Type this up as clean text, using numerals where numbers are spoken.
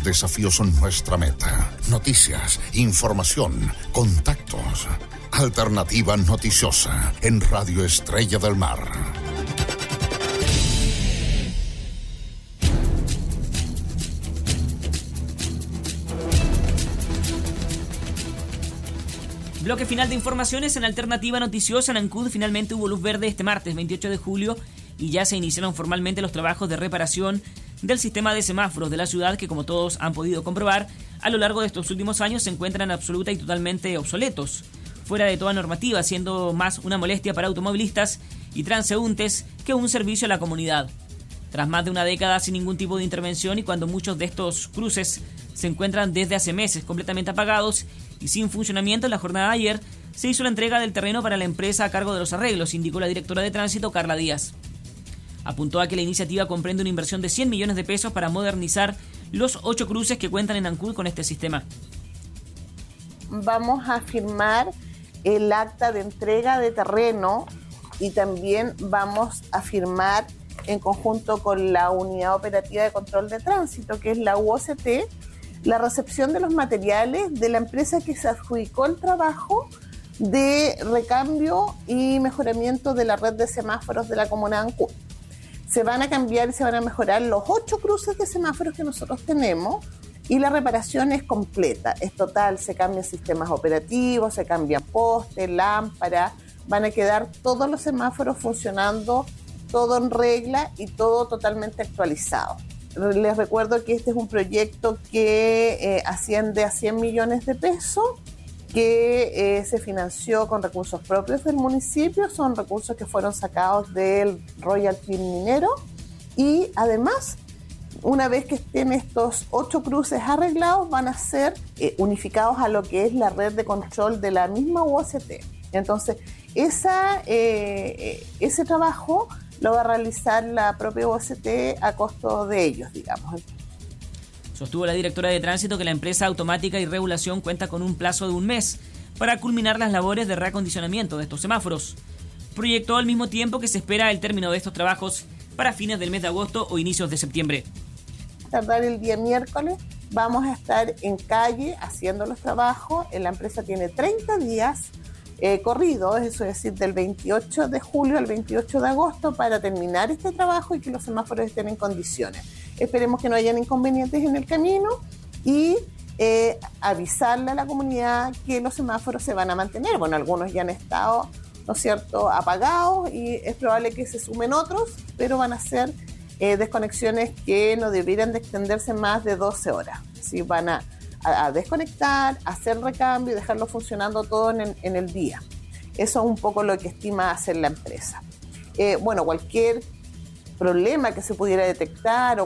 desafíos son nuestra meta. Noticias, información, contactos. Alternativa Noticiosa en Radio Estrella del Mar. Bloque final de informaciones en Alternativa Noticiosa. En Ancud finalmente hubo luz verde este martes 28 de julio y ya se iniciaron formalmente los trabajos de reparación del sistema de semáforos de la ciudad que, como todos han podido comprobar, a lo largo de estos últimos años se encuentran absoluta y totalmente obsoletos, fuera de toda normativa, siendo más una molestia para automovilistas y transeúntes que un servicio a la comunidad. Tras más de una década sin ningún tipo de intervención y cuando muchos de estos cruces se encuentran desde hace meses completamente apagados y sin funcionamiento, en la jornada de ayer se hizo la entrega del terreno para la empresa a cargo de los arreglos, indicó la directora de tránsito, Carla Díaz. Apuntó a que la iniciativa comprende una inversión de 100 millones de pesos para modernizar los 8 cruces que cuentan en Ancud con este sistema. Vamos a firmar el acta de entrega de terreno y también vamos a firmar en conjunto con la Unidad Operativa de Control de Tránsito, que es la UOCT, la recepción de los materiales de la empresa que se adjudicó el trabajo de recambio y mejoramiento de la red de semáforos de la comuna de Ancud. Se van a cambiar y se van a mejorar los 8 cruces de semáforos que nosotros tenemos y la reparación es completa, es total, se cambian sistemas operativos, se cambian postes, lámparas, van a quedar todos los semáforos funcionando, todo en regla y todo totalmente actualizado. Les recuerdo que este es un proyecto que asciende a 100 millones de pesos, que se financió con recursos propios del municipio, son recursos que fueron sacados del royalty minero y además, una vez que estén estos 8 cruces arreglados, van a ser unificados a lo que es la red de control de la misma UOCT. Entonces, ese trabajo lo va a realizar la propia UOCT a costo de ellos, digamos. Sostuvo la directora de tránsito que la empresa Automática y Regulación cuenta con un plazo de un mes para culminar las labores de reacondicionamiento de estos semáforos. Proyectó al mismo tiempo que se espera el término de estos trabajos para fines del mes de agosto o inicios de septiembre. Tardar el día miércoles, vamos a estar en calle haciendo los trabajos. La empresa tiene 30 días corridos, eso es decir, del 28 de julio al 28 de agosto para terminar este trabajo y que los semáforos estén en condiciones. Esperemos que no hayan inconvenientes en el camino y avisarle a la comunidad que los semáforos se van a mantener. Bueno, algunos ya han estado, ¿no es cierto?, apagados y es probable que se sumen otros, pero van a ser desconexiones que no deberían de extenderse más de 12 horas. ¿Sí? Van a desconectar, hacer recambio y dejarlo funcionando todo en el día. Eso es un poco lo que estima hacer la empresa. Bueno, cualquier problema que se pudiera detectar o